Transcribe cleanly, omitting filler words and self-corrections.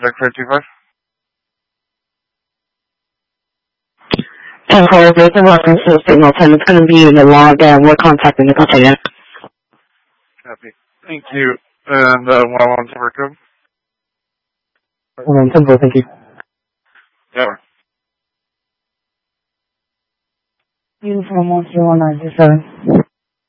Quebec 525. 10 callers, there's a reference to the signal 10. It's going to be in the log, and we're contacting the container. Copy. Thank you. And 111 number code? 110, thank you. Yeah. Uniform 13197.